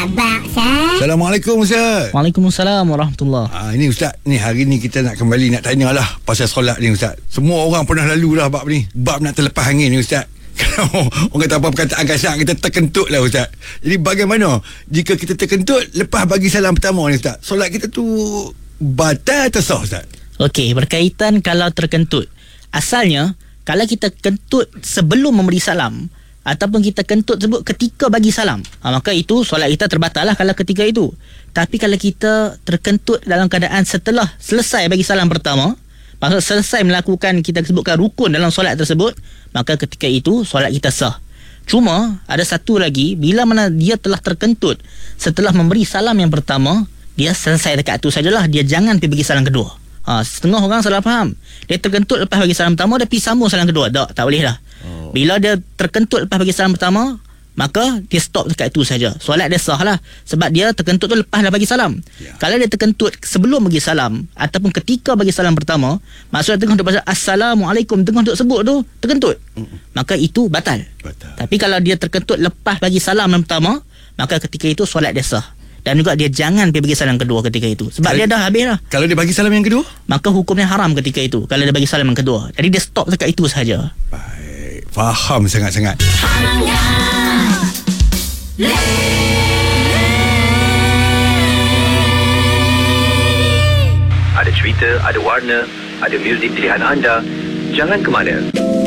Abang Ustaz. Assalamualaikum Ustaz. Waalaikumsalam warahmatullahi. Ini Ustaz, ni hari ni kita nak kembali nak tanya lah pasal solat ni Ustaz. Semua orang pernah lalu lah bab ni. Bab nak terlepas angin ni Ustaz. Kalau orang kata apa perkataan kasar, kita terkentut lah Ustaz. Jadi bagaimana jika kita terkentut lepas bagi salam pertama ni Ustaz? Solat kita tu batal atau sah Ustaz? Okey, berkaitan kalau terkentut. Asalnya, kalau kita kentut sebelum memberi salam ataupun kita kentut tersebut ketika bagi salam, maka itu solat kita terbatal lah kalau ketika itu. Tapi kalau kita terkentut dalam keadaan setelah selesai bagi salam pertama, maksud selesai melakukan kita sebutkan rukun dalam solat tersebut, maka ketika itu solat kita sah. Cuma ada satu lagi, bila mana dia telah terkentut setelah memberi salam yang pertama, dia selesai dekat tu sajalah, dia jangan pergi bagi salam kedua. Setengah orang salah faham. Dia terkentut lepas bagi salam pertama, dia pergi sambung salam kedua. Tak boleh dah. Bila dia terkentut lepas bagi salam pertama, maka dia stop dekat itu saja. Solat dia sah lah. Sebab dia terkentut tu lepas dah bagi salam. Kalau dia terkentut sebelum bagi salam ataupun ketika bagi salam pertama, maksudnya tengah duk baca Assalamualaikum, tengah duk sebut tu terkentut, maka itu batal. Tapi kalau dia terkentut lepas bagi salam yang pertama, maka ketika itu solat dia sah. Dan juga dia jangan pergi bagi salam kedua ketika itu. Sebab dia dah habis lah. Kalau dia bagi salam yang kedua, maka hukumnya haram ketika itu. Kalau dia bagi salam yang kedua, jadi dia stop dekat itu sahaja. baik, faham sangat-sangat. Ada cerita, ada warna, ada muzik pilihan anda. Jangan ke mana.